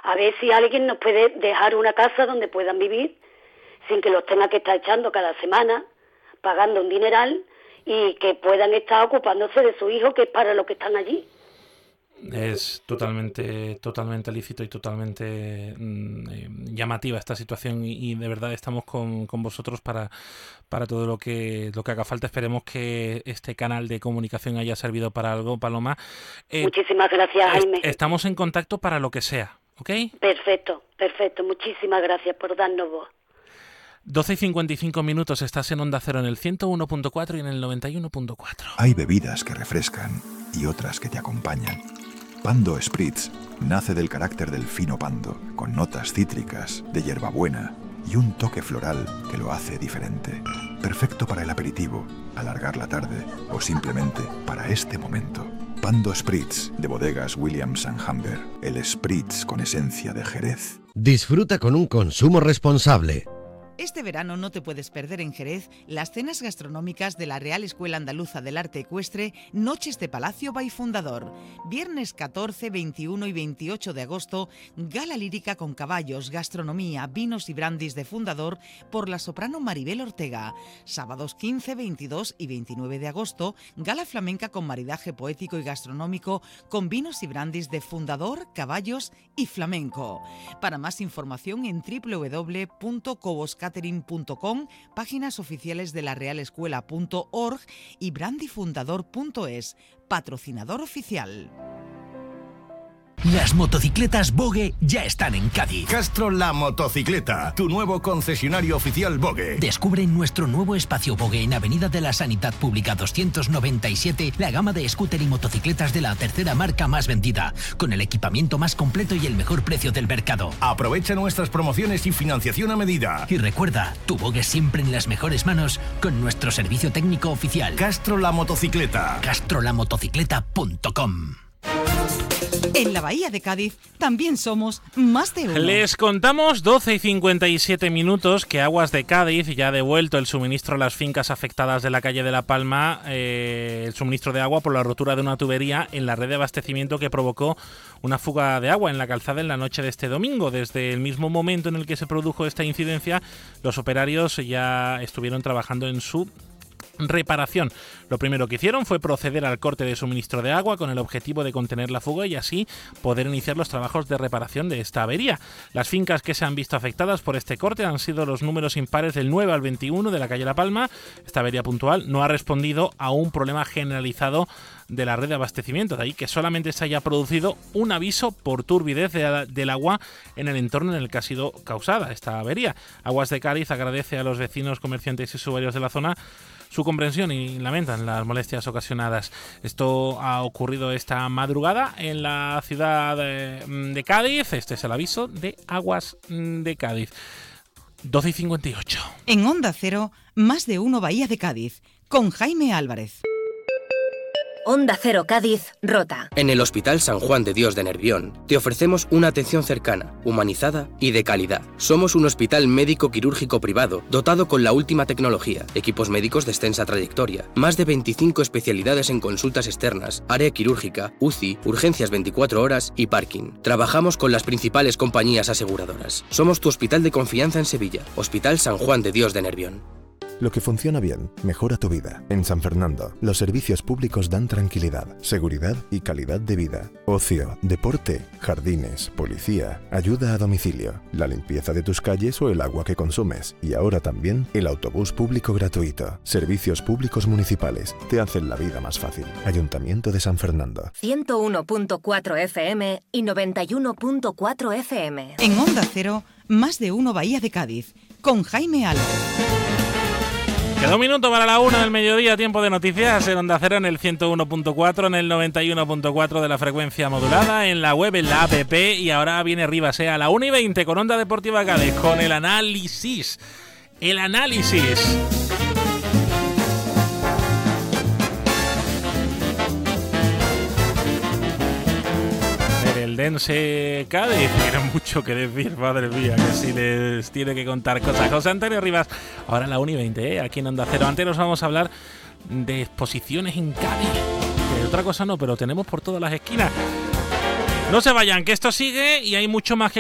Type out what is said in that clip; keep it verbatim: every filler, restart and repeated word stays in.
a ver si alguien nos puede dejar una casa donde puedan vivir sin que los tenga que estar echando cada semana, pagando un dineral, y que puedan estar ocupándose de su hijo, que es para lo que están allí. Es totalmente totalmente lícito y totalmente mm, eh, llamativa esta situación y, y de verdad estamos con, con vosotros para, para todo lo que lo que haga falta. Esperemos que este canal de comunicación haya servido para algo, Paloma. Eh, Muchísimas gracias, Jaime. Est- estamos en contacto para lo que sea, ¿ok? Perfecto, perfecto. Muchísimas gracias por darnos voz. doce y cincuenta y cinco minutos, estás en Onda Cero en el ciento uno punto cuatro y en el noventa y uno punto cuatro. Hay bebidas que refrescan y otras que te acompañan. Pando Spritz nace del carácter del fino pando, con notas cítricas, de hierbabuena y un toque floral que lo hace diferente. Perfecto para el aperitivo, alargar la tarde o simplemente para este momento. Pando Spritz, de bodegas Williams and Humber, el Spritz con esencia de Jerez. Disfruta con un consumo responsable. Este verano no te puedes perder en Jerez las cenas gastronómicas de la Real Escuela Andaluza del Arte Ecuestre Noches de Palacio by Fundador. Viernes catorce, veintiuno y veintiocho de agosto, gala lírica con caballos, gastronomía, vinos y brandis de Fundador por la soprano Maribel Ortega. Sábados quince, veintidós y veintinueve de agosto, gala flamenca con maridaje poético y gastronómico con vinos y brandis de Fundador, caballos y flamenco. Para más información en w w w punto cobos catering punto com, páginas oficiales de la real escuela punto org y brandifundador punto es, patrocinador oficial. Las motocicletas Bogue ya están en Cádiz. Castro La Motocicleta, tu nuevo concesionario oficial Bogue. Descubre en nuestro nuevo espacio Bogue en Avenida de la Sanidad Pública doscientos noventa y siete la gama de scooter y motocicletas de la tercera marca más vendida, con el equipamiento más completo y el mejor precio del mercado. Aprovecha nuestras promociones y financiación a medida. Y recuerda, tu Bogue siempre en las mejores manos con nuestro servicio técnico oficial. Castro La Motocicleta. castro la motocicleta punto com. En la Bahía de Cádiz también somos más de uno. Les contamos doce y cincuenta y siete minutos que Aguas de Cádiz ya ha devuelto el suministro a las fincas afectadas de la calle de La Palma, eh, el suministro de agua por la rotura de una tubería en la red de abastecimiento que provocó una fuga de agua en la calzada en la noche de este domingo. Desde el mismo momento en el que se produjo esta incidencia, los operarios ya estuvieron trabajando en su reparación. Lo primero que hicieron fue proceder al corte de suministro de agua con el objetivo de contener la fuga y así poder iniciar los trabajos de reparación de esta avería. Las fincas que se han visto afectadas por este corte han sido los números impares del nueve al veintiuno de la calle La Palma. Esta avería puntual no ha respondido a un problema generalizado de la red de abastecimiento, de ahí que solamente se haya producido un aviso por turbidez de, del agua en el entorno en el que ha sido causada esta avería. Aguas de Cádiz agradece a los vecinos, comerciantes y usuarios de la zona su comprensión y lamentan las molestias ocasionadas. Esto ha ocurrido esta madrugada en la ciudad de, de Cádiz. Este es el aviso de Aguas de Cádiz. doce y cincuenta y ocho. En Onda Cero, más de uno Bahía de Cádiz, con Jaime Álvarez. Onda Cero Cádiz, Rota. En el Hospital San Juan de Dios de Nervión te ofrecemos una atención cercana, humanizada y de calidad. Somos un hospital médico-quirúrgico privado dotado con la última tecnología, equipos médicos de extensa trayectoria, más de veinticinco especialidades en consultas externas, área quirúrgica, U C I, urgencias veinticuatro horas y parking. Trabajamos con las principales compañías aseguradoras. Somos tu hospital de confianza en Sevilla, Hospital San Juan de Dios de Nervión. Lo que funciona bien, mejora tu vida. En San Fernando, los servicios públicos dan tranquilidad, seguridad y calidad de vida. Ocio, deporte, jardines, policía, ayuda a domicilio, la limpieza de tus calles o el agua que consumes. Y ahora también el autobús público gratuito. Servicios públicos municipales te hacen la vida más fácil. Ayuntamiento de San Fernando. ciento uno punto cuatro F M y noventa y uno punto cuatro F M. En Onda Cero, más de uno Bahía de Cádiz, con Jaime Álvarez. Queda un minuto para la una del mediodía, tiempo de noticias en Onda Cero en el ciento uno punto cuatro, en el noventa y uno punto cuatro de la frecuencia modulada, en la web, en la app, y ahora viene Rivas, ¿eh? A la una y veinte con Onda Deportiva Cádiz, con el análisis. El análisis. El Dense Cádiz tiene mucho que decir, madre mía, que si les tiene que contar cosas. José Antonio Rivas, ahora a la una y veinte, ¿eh? Aquí en Onda Cero. Antes nos vamos a hablar de exposiciones en Cádiz. Que otra cosa no, pero tenemos por todas las esquinas. No se vayan, que esto sigue y hay mucho más que